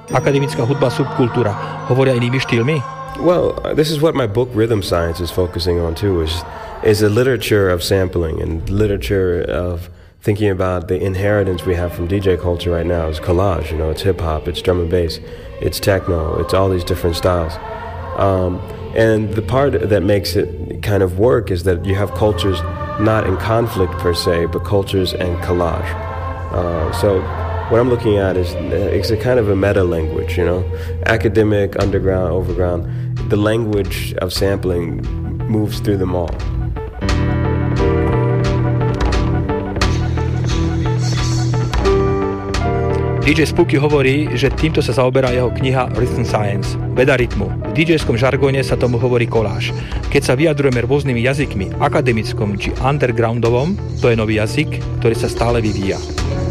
Akademická hudba, subkultúra hovoria inými štýlmi? Well, this is what my book Rhythm Science is focusing on too, is a literature of sampling and literature of thinking about the inheritance we have from DJ culture right now is collage. It's hip-hop, it's drum and bass, it's techno, it's all these different styles. And the part that makes it kind of work is that you have cultures not in conflict per se, but cultures and collage. So what I'm looking at is it's a kind of a meta language, academic, underground, overground. The language of sampling moves through them all. DJ Spooky hovorí, že týmto sa zaoberá jeho kniha Rhythm Science, veda rytmu. V DJ-skom žargóne sa tomu hovorí koláž. Keď sa vyjadrujeme rôznymi jazykmi, akademickom či undergroundovom, to je nový jazyk, ktorý sa stále vyvíja.